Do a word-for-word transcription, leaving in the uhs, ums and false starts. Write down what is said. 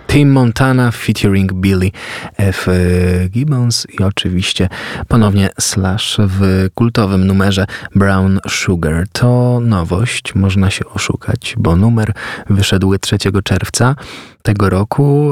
Tim Montana featuring Billy F. Gibbons i oczywiście ponownie Slash w kultowym numerze Brown Sugar. To nowość, można się oszukać, bo numer wyszedł trzeciego czerwca tego roku,